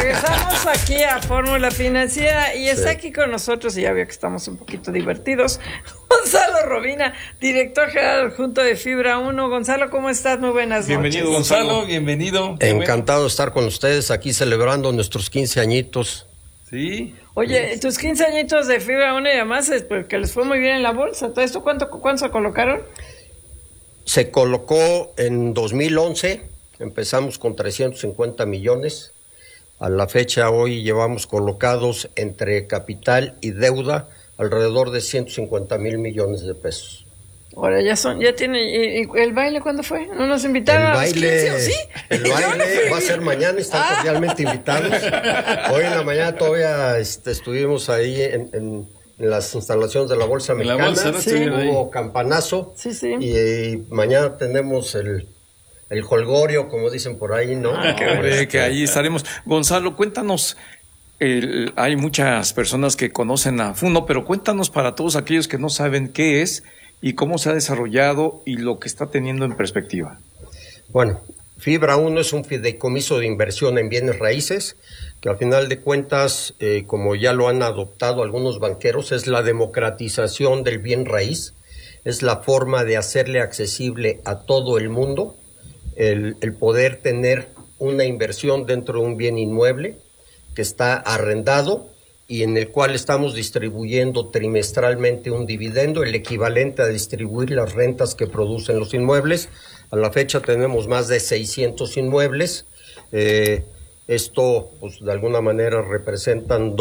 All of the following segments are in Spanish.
Regresamos aquí a Fórmula Financiera y está aquí con nosotros, y ya veo que estamos un poquito divertidos, Gonzalo Robina, director general adjunto de Fibra 1. Gonzalo, ¿cómo estás? Muy buenas noches. Bienvenido, Gonzalo, bienvenido. Encantado de estar con ustedes aquí celebrando nuestros 15 añitos. Sí. Oye, tus 15 añitos de Fibra 1 y además es porque les fue muy bien en la bolsa. ¿Todo esto cuánto se colocaron? Se colocó en 2011, empezamos con 350 millones. A la fecha hoy llevamos colocados entre capital y deuda alrededor de 150 mil millones de pesos. Ahora ya tiene. ¿Y el baile cuándo fue? ¿No nos invitaron a los 15 o sí? El baile va a ser mañana, están cordialmente invitados. Hoy en la mañana todavía estuvimos ahí en las instalaciones de la Bolsa Mexicana. La bolsa, sí. Hubo campanazo. Sí, sí. Y mañana tenemos el jolgorio, como dicen por ahí, ¿no? Que ahí estaremos. Gonzalo, cuéntanos. Hay muchas personas que conocen a Funo, pero cuéntanos para todos aquellos que no saben qué es y cómo se ha desarrollado y lo que está teniendo en perspectiva. Bueno, Fibra 1 es un fideicomiso de inversión en bienes raíces, que al final de cuentas, como ya lo han adoptado algunos banqueros, es la democratización del bien raíz, es la forma de hacerle accesible a todo el mundo el poder tener una inversión dentro de un bien inmueble que está arrendado y en el cual estamos distribuyendo trimestralmente un dividendo, el equivalente a distribuir las rentas que producen los inmuebles. A la fecha tenemos más de 600 inmuebles. Esto, pues, de alguna manera representan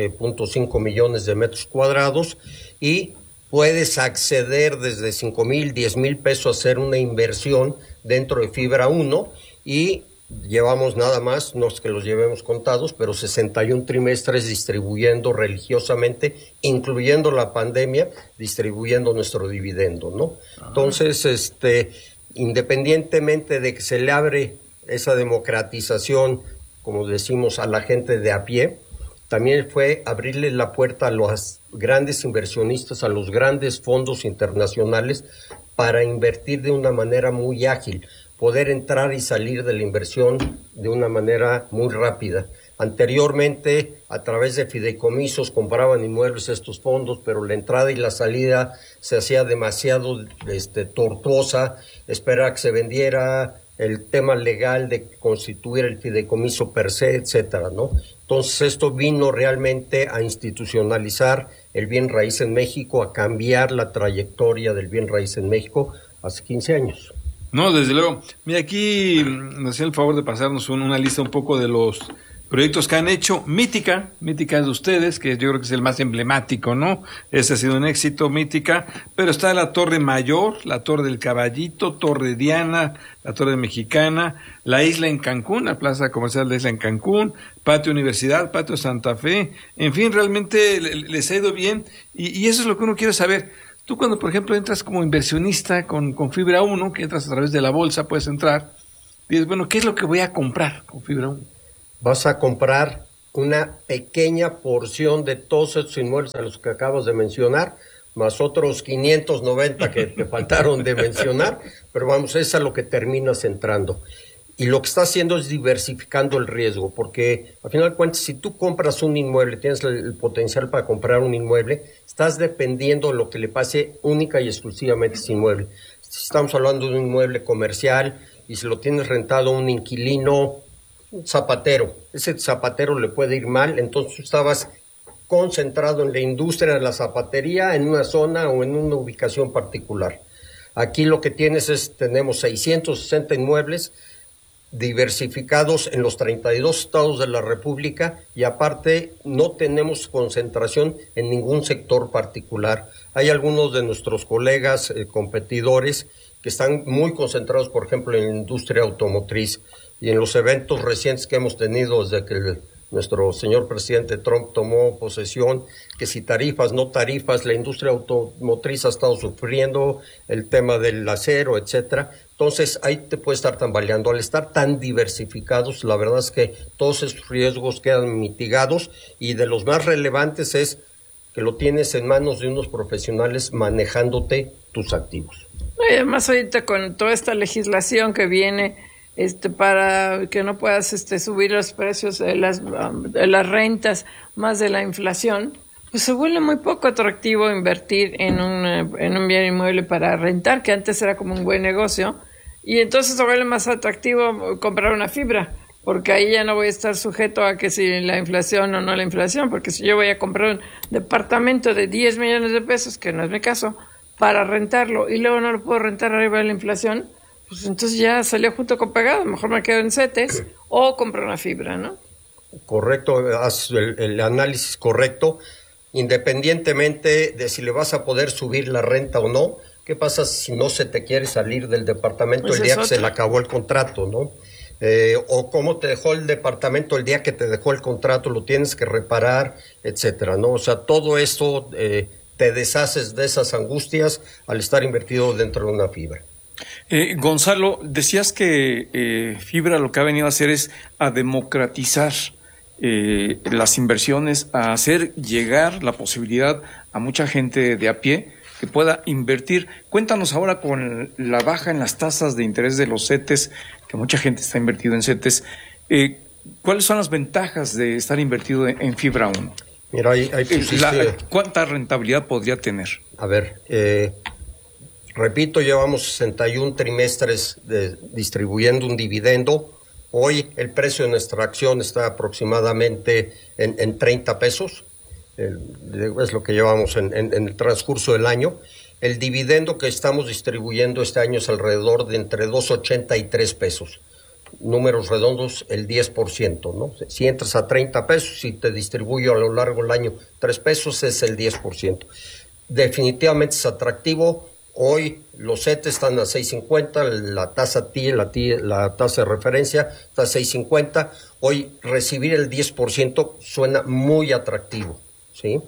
12.5 millones de metros cuadrados y puedes acceder desde 5,000, 10,000 pesos a hacer una inversión dentro de Fibra 1 y llevamos nada más, no es que los llevemos contados, pero 61 trimestres distribuyendo religiosamente, incluyendo la pandemia, distribuyendo nuestro dividendo, ¿no? Entonces, independientemente de que se le abre esa democratización, como decimos, a la gente de a pie, también fue abrirle la puerta a los grandes inversionistas, a los grandes fondos internacionales, para invertir de una manera muy ágil, poder entrar y salir de la inversión de una manera muy rápida. Anteriormente, a través de fideicomisos, compraban inmuebles estos fondos, pero la entrada y la salida se hacía demasiado tortuosa, esperar que se vendiera, el tema legal de constituir el fideicomiso per se, etcétera, ¿no? Entonces esto vino realmente a institucionalizar el bien raíz en México, a cambiar la trayectoria del bien raíz en México hace 15 años. No, desde luego. Mira, aquí nos hacía el favor de pasarnos una lista un poco de los proyectos que han hecho. Mítica es de ustedes, que yo creo que es el más emblemático, ¿no? Ese ha sido un éxito, Mítica. Pero está la Torre Mayor, la Torre del Caballito, Torre Diana, la Torre Mexicana, la Isla en Cancún, la Plaza Comercial de Isla en Cancún, Patio Universidad, Patio Santa Fe. En fin, realmente les ha ido bien y eso es lo que uno quiere saber. Tú cuando, por ejemplo, entras como inversionista con Fibra 1, que entras a través de la bolsa, puedes entrar, y dices, bueno, ¿qué es lo que voy a comprar con Fibra 1? Vas a comprar una pequeña porción de todos estos inmuebles a los que acabas de mencionar, más otros 590 que te faltaron de mencionar, pero vamos, es a lo que terminas entrando. Y lo que está haciendo es diversificando el riesgo, porque al final de cuentas, si tú compras un inmueble, tienes el potencial para comprar un inmueble, estás dependiendo de lo que le pase única y exclusivamente a ese inmueble. Si estamos hablando de un inmueble comercial y si lo tienes rentado a un inquilino, un zapatero, ese zapatero le puede ir mal, entonces tú estabas concentrado en la industria de la zapatería, en una zona o en una ubicación particular. Aquí lo que tenemos 660 inmuebles, diversificados en los 32 estados de la República y aparte no tenemos concentración en ningún sector particular. Hay algunos de nuestros colegas competidores que están muy concentrados, por ejemplo, en la industria automotriz y en los eventos recientes que hemos tenido desde que nuestro señor presidente Trump tomó posesión, que si tarifas, no tarifas, la industria automotriz ha estado sufriendo, el tema del acero, etcétera. Entonces, ahí te puede estar tambaleando. Al estar tan diversificados, la verdad es que todos esos riesgos quedan mitigados y de los más relevantes es que lo tienes en manos de unos profesionales manejándote tus activos. Y además ahorita con toda esta legislación que viene para que no puedas subir los precios de las rentas más de la inflación, pues se vuelve muy poco atractivo invertir en un bien inmueble para rentar, que antes era como un buen negocio, y entonces se vuelve más atractivo comprar una fibra, porque ahí ya no voy a estar sujeto a que si la inflación o no la inflación, porque si yo voy a comprar un departamento de 10 millones de pesos, que no es mi caso, para rentarlo, y luego no lo puedo rentar arriba de la inflación, pues entonces ya salió junto con pegado, mejor me quedo en CETES o compro una fibra, ¿no? Correcto, haz el análisis correcto. Independientemente de si le vas a poder subir la renta o no, ¿qué pasa si no se te quiere salir del departamento el día que se le acabó el contrato, ¿no? O cómo te dejó el departamento el día que te dejó el contrato, lo tienes que reparar, etcétera, ¿no? O sea, todo esto te deshaces de esas angustias al estar invertido dentro de una fibra. Gonzalo, decías que Fibra lo que ha venido a hacer es a democratizar las inversiones, a hacer llegar la posibilidad a mucha gente de a pie que pueda invertir. Cuéntanos ahora con la baja en las tasas de interés de los CETES, que mucha gente está invertido en CETES, ¿cuáles son las ventajas de estar invertido en Fibra 1? Mira, ¿cuánta rentabilidad podría tener? A ver, repito, llevamos 61 trimestres distribuyendo un dividendo. Hoy el precio de nuestra acción está aproximadamente en 30 pesos. Es lo que llevamos en el transcurso del año. El dividendo que estamos distribuyendo este año es alrededor de entre 2.80 y 3 pesos. Números redondos, el 10%, ¿no? Si entras a 30 pesos y te distribuyo a lo largo del año 3 pesos, es el 10%. Definitivamente es atractivo. Hoy los CETES están a 6.50, la tasa TIE, la tasa de referencia está a 6.50. Hoy recibir el 10% suena muy atractivo, ¿sí?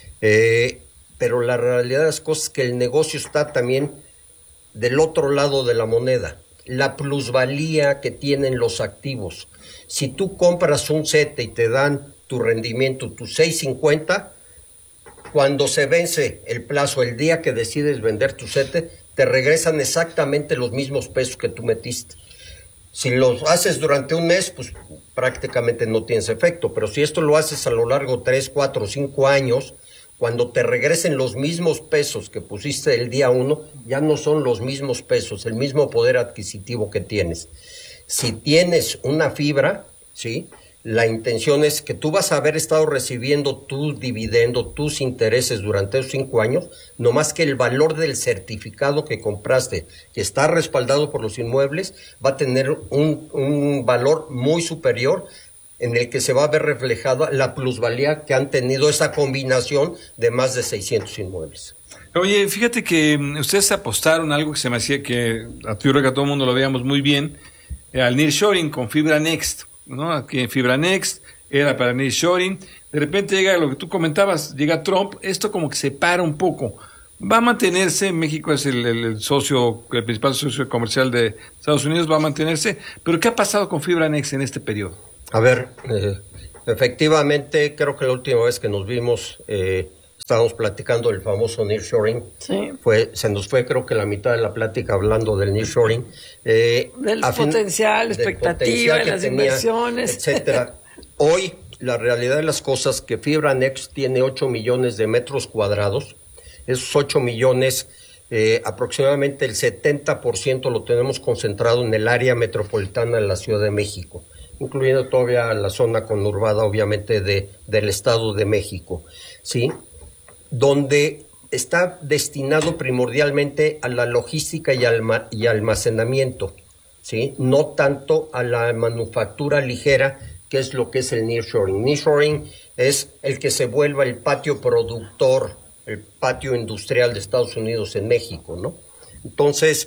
Pero la realidad de las cosas es que el negocio está también del otro lado de la moneda. La plusvalía que tienen los activos. Si tú compras un CETE y te dan tu rendimiento, tu 6.50, cuando se vence el plazo, el día que decides vender tu CETE, te regresan exactamente los mismos pesos que tú metiste. Si lo haces durante un mes, pues prácticamente no tienes efecto, pero si esto lo haces a lo largo de 3, 4, 5 años, cuando te regresen los mismos pesos que pusiste el día 1, ya no son los mismos pesos, el mismo poder adquisitivo que tienes. Si tienes una fibra, ¿sí?, la intención es que tú vas a haber estado recibiendo tu dividendo, tus intereses durante esos 5 años, no más que el valor del certificado que compraste, que está respaldado por los inmuebles, va a tener un valor muy superior, en el que se va a ver reflejada la plusvalía que han tenido esa combinación de más de 600 inmuebles. Oye, fíjate que ustedes apostaron algo que se me hacía que a todo el mundo lo veíamos muy bien, al nearshoring con Fibra Next, ¿no? Aquí en Fibra Next era para nearshoring. De repente llega lo que tú comentabas, llega Trump, esto como que se para un poco. Va a mantenerse, México es el principal socio comercial de Estados Unidos, va a mantenerse, pero ¿qué ha pasado con Fibra Next en este periodo? A ver, efectivamente, creo que la última vez que nos vimos estábamos platicando del famoso nearshoring. Sí. Se nos fue creo que la mitad de la plática hablando del nearshoring. Del potencial, expectativa, de las inversiones, etcétera. Hoy, la realidad de las cosas que Fibra Next tiene 8 millones de metros cuadrados. Esos 8 millones, aproximadamente el 70% lo tenemos concentrado en el área metropolitana de la Ciudad de México, incluyendo todavía la zona conurbada, obviamente, del Estado de México, ¿sí?, donde está destinado primordialmente a la logística y almacenamiento, ¿sí?, no tanto a la manufactura ligera, que es lo que es el nearshoring. Nearshoring es el que se vuelva el patio productor, el patio industrial de Estados Unidos en México, ¿no? Entonces,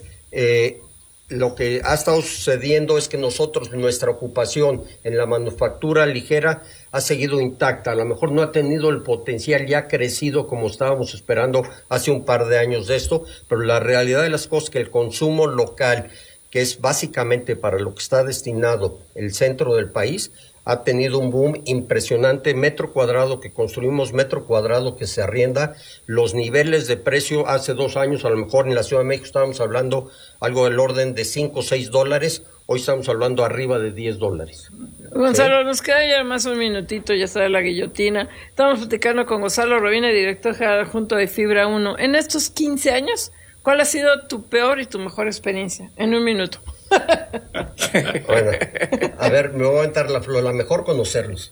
lo que ha estado sucediendo es que nuestra ocupación en la manufactura ligera ha seguido intacta. A lo mejor no ha tenido el potencial ya crecido como estábamos esperando hace un par de años de esto, pero la realidad de las cosas es que el consumo local, que es básicamente para lo que está destinado el centro del país, ha tenido un boom impresionante. Metro cuadrado que construimos, metro cuadrado que se arrienda, los niveles de precio hace 2 años, a lo mejor en la Ciudad de México estábamos hablando algo del orden de $5 o $6, hoy estamos hablando arriba de $10. Gonzalo, ¿sí? Nos queda ya más un minutito, ya está la guillotina. Estamos platicando con Gonzalo Robina, director adjunto de Fibra 1. En estos 15 años, ¿cuál ha sido tu peor y tu mejor experiencia? En un minuto. Bueno, a ver, me voy a aventar la mejor, conocerlos.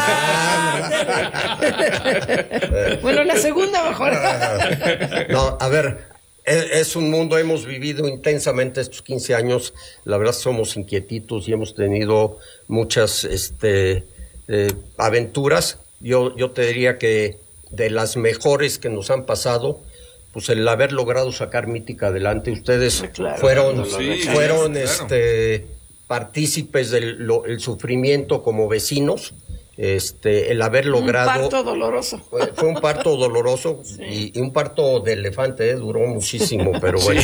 Bueno, la segunda mejor. No, a ver, es un mundo, hemos vivido intensamente estos 15 años, la verdad somos inquietitos y hemos tenido muchas aventuras. Yo te diría que de las mejores que nos han pasado, pues el haber logrado sacar Mítica adelante. Ustedes fueron partícipes del sufrimiento como vecinos, el haber logrado... Un parto doloroso. Fue un parto doloroso, sí. y un parto de elefante, duró muchísimo, pero bueno.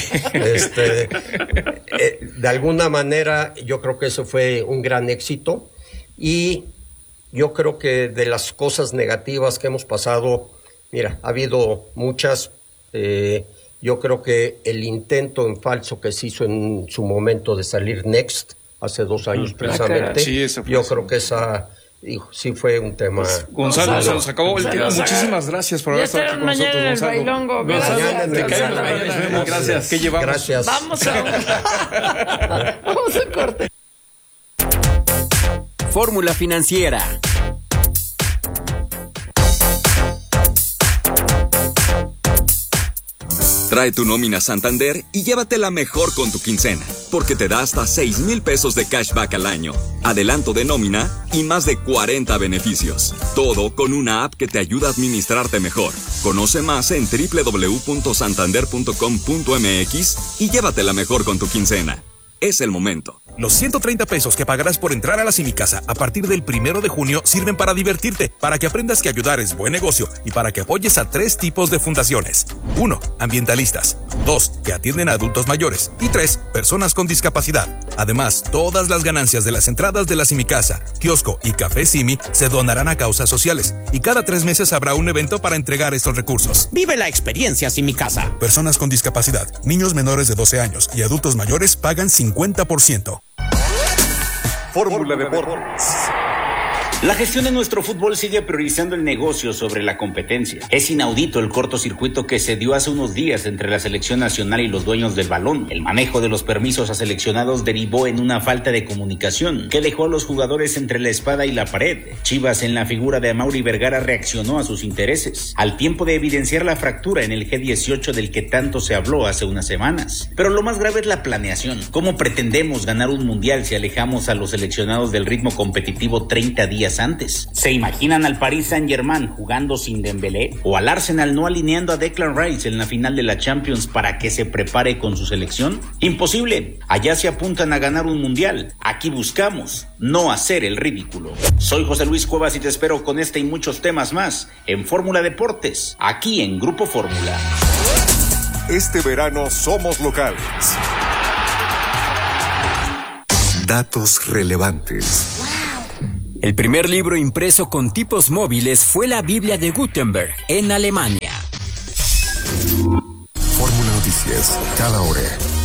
De alguna manera yo creo que eso fue un gran éxito, y yo creo que de las cosas negativas que hemos pasado, mira, ha habido muchas. Yo creo que el intento en falso que se hizo en su momento de salir Next hace 2 años precisamente, yo creo que esa sí fue un tema. Gonzalo, se nos acabó el tiempo. Muchísimas gracias por haber estado aquí con nosotros, Gonzalo. Gracias. ¿Qué llevamos? Gracias. Vamos a corte. Fórmula Financiera. Trae tu nómina Santander y llévatela mejor con tu quincena, porque te da hasta 6,000 pesos de cashback al año, adelanto de nómina y más de 40 beneficios. Todo con una app que te ayuda a administrarte mejor. Conoce más en www.santander.com.mx y llévatela mejor con tu quincena. Es el momento. Los 130 pesos que pagarás por entrar a la Simicasa a partir del 1 de junio sirven para divertirte, para que aprendas que ayudar es buen negocio y para que apoyes a 3 tipos de fundaciones. 1. Ambientalistas. 2. Que atienden a adultos mayores. Y 3. Personas con discapacidad. Además, todas las ganancias de las entradas de la Simicasa, kiosco y café Simi se donarán a causas sociales. Y cada 3 meses habrá un evento para entregar estos recursos. Vive la experiencia Simicasa. Personas con discapacidad, niños menores de 12 años y adultos mayores pagan 50%. Fórmula Deportes. La gestión de nuestro fútbol sigue priorizando el negocio sobre la competencia. Es inaudito el cortocircuito que se dio hace unos días entre la selección nacional y los dueños del balón. El manejo de los permisos a seleccionados derivó en una falta de comunicación que dejó a los jugadores entre la espada y la pared. Chivas, en la figura de Amaury Vergara, reaccionó a sus intereses, al tiempo de evidenciar la fractura en el G18 del que tanto se habló hace unas semanas. Pero lo más grave es la planeación. ¿Cómo pretendemos ganar un mundial si alejamos a los seleccionados del ritmo competitivo 30 días antes? ¿Se imaginan al Paris Saint-Germain jugando sin Dembélé? ¿O al Arsenal no alineando a Declan Rice en la final de la Champions para que se prepare con su selección? Imposible. Allá se apuntan a ganar un mundial. Aquí buscamos no hacer el ridículo. Soy José Luis Cuevas y te espero con este y muchos temas más en Fórmula Deportes, aquí en Grupo Fórmula. Este verano somos locales. Datos relevantes. El primer libro impreso con tipos móviles fue la Biblia de Gutenberg en Alemania. Fórmula Noticias, cada hora.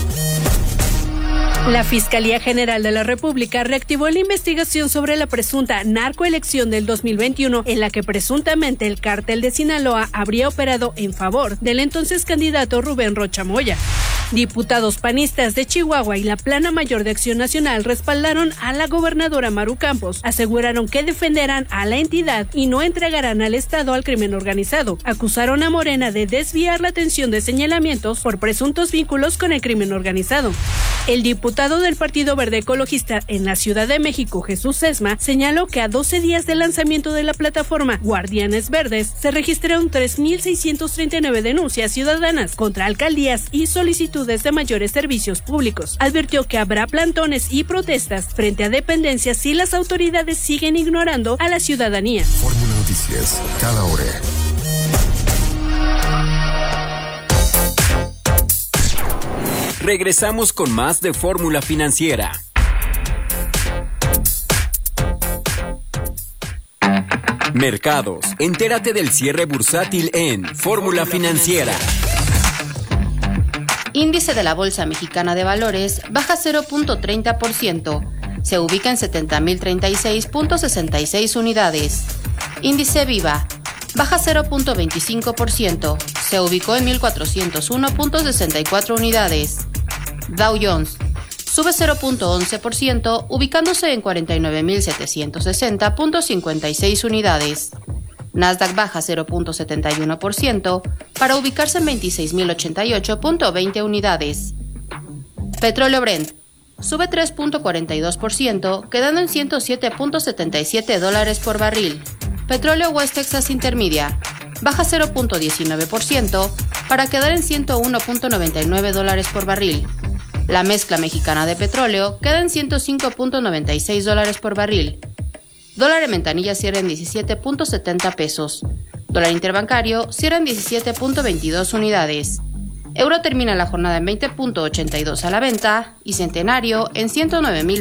La Fiscalía General de la República reactivó la investigación sobre la presunta narcoelección del 2021, en la que presuntamente el cártel de Sinaloa habría operado en favor del entonces candidato Rubén Rocha Moya. Diputados panistas de Chihuahua y la Plana Mayor de Acción Nacional respaldaron a la gobernadora Maru Campos. Aseguraron que defenderán a la entidad y no entregarán al Estado al crimen organizado. Acusaron a Morena de desviar la atención de señalamientos por presuntos vínculos con el crimen organizado. El diputado del Partido Verde Ecologista en la Ciudad de México, Jesús Sesma, señaló que a 12 días del lanzamiento de la plataforma Guardianes Verdes se registraron 3,639 denuncias ciudadanas contra alcaldías y solicitudes de mayores servicios públicos. Advirtió que habrá plantones y protestas frente a dependencias si las autoridades siguen ignorando a la ciudadanía. Fórmula Noticias, cada hora. Regresamos con más de Fórmula Financiera. Mercados. Entérate del cierre bursátil en Fórmula Financiera. Índice de la Bolsa Mexicana de Valores baja 0.30%. Se ubica en 70.036.66 unidades. Índice Viva baja 0.25%. Se ubicó en 1.401.64 unidades. Dow Jones sube 0.11%, ubicándose en 49.760.56 unidades. Nasdaq baja 0.71% para ubicarse en 26.088.20 unidades. Petróleo Brent sube 3.42%, quedando en $107.77 por barril. Petróleo West Texas Intermedia baja 0.19% para quedar en $101.99 por barril. La mezcla mexicana de petróleo queda en $105.96 por barril. Dólar en ventanilla cierra en 17.70 pesos. Dólar interbancario cierra en 17.22 unidades. Euro termina la jornada en 20.82 a la venta y Centenario en 109.000